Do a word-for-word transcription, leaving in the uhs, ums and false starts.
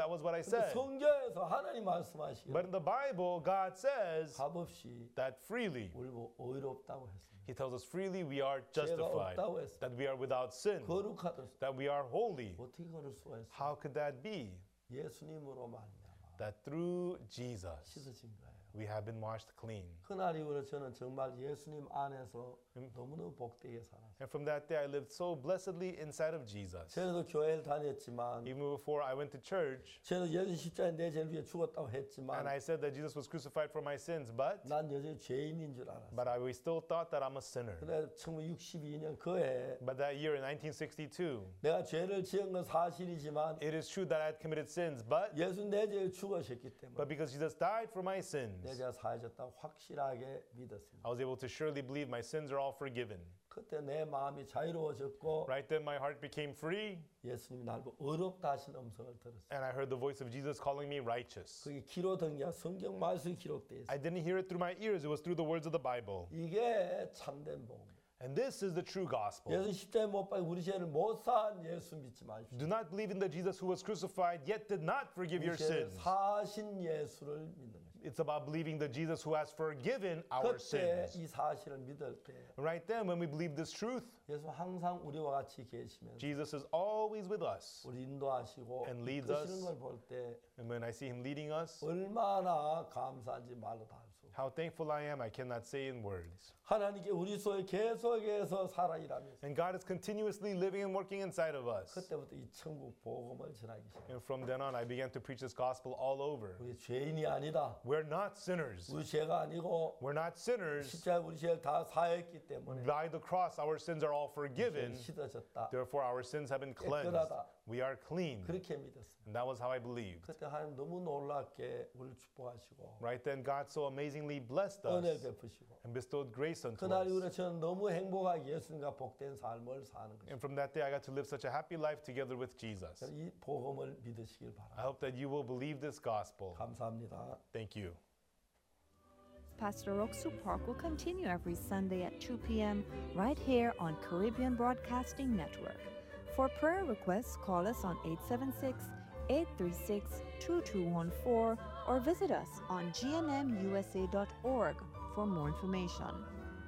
that was what I 근데 said. 성경에서 하나님 말씀하시기를 But in the Bible, God says 값없이 that freely, 우리 의롭다고 했습니다. He tells us freely we are 죄가 justified, 없다고 했습니다. that we are without sin, 거룩하다. that we are holy. 어떻게 그럴 수가 있어요? How could that be? 예수님으로 말미암아 That through Jesus 씻어진 거예요. we have been washed clean. 그날 이후로 저는 정말 예수님 안에서 너무너무 복되게 살았어요. And from that day I lived so blessedly inside of Jesus. 저도 교회를 다녔지만 Even before I went to church, 저도 예수 십자가에 내 죄를 위해 죽었다고 and 했지만 I said that Jesus was crucified for my sins, but 난 여전히 죄인인 줄 알았어요. but I we still thought that I'm a sinner. 그래 천구백육십이 년 그해 But that year in nineteen sixty-two, 내가 죄를 지은 건 사실이지만 it is true that I had committed sins, but 예수 내 죄에 죽으셨기 때문에 but because Jesus died for my 내 sins, 죄가 사해졌다고 확실하게 믿었습니다. I was able to surely believe my sins are all forgiven. 그때 내 마음이 자유로워졌고 Right then my heart became free, 예수님이 나를 보고 어렵다 하신 음성을 들었어요. and I heard the voice of Jesus calling me righteous. 그게 귀로 듣는 게 성경 말씀이 기록되어 있어요. I didn't hear it through my ears, it was through the words of the Bible. 이게 참된 복음. And this is the true gospel. 예수 십자가에 못 박혀 우리 죄를 못 산 예수 믿지 마십시오. Do not believe in the Jesus who was crucified yet did not forgive your 우리 죄를 sins. 사신 예수를 믿는 것입니다. It's about believing the Jesus who has forgiven our 그때 sins. 이 사실을 믿을 때 Right then, when we believe this truth, 예수 항상 우리와 같이 계시면서 Jesus is always with us. 우리 인도하시고 And leads 이끄시는 us. 걸 볼 때 And when I see him leading us, 얼마나 감사한지 말로 다 할 수 없어요. how thankful I am, I cannot say in words. 하나님께 우리 속에 계속해서 살아 일하면서 And God is continuously living and working inside of us. 그때부터 이 천국 복음을 전하기 시작해요. And from then on, I began to preach this gospel all over. 우리 죄인이 아니다. We're not sinners. 우리 죄가 아니고 We're not sinners. 십자가에 우리 죄를 다 사했기 때문에 By the cross, our sins are all forgiven. 씻어졌다. Therefore, our sins have been cleansed. We are clean. 그렇게 믿었습니다. And that was how I believed. 그때 하나님 너무 놀랍게 우리를 축복하시고 Right then, God so amazingly blessed 은혜 us 베푸시고 and bestowed grace unto 그날 us. 이후로 저는 너무 행복하게 예수님과 복된 삶을 사는 것입니다. And from that day, I got to live such a happy life together with Jesus. 이 복음을 믿으시길 I 바랍니다. hope that you will believe this gospel. 감사합니다. Thank you. Pastor Roxu Park will continue every Sunday at two p.m. right here on Caribbean Broadcasting Network. For prayer requests, call us on eight seven six, eight three six, two two one four or visit us on g n m u s a dot org for more information.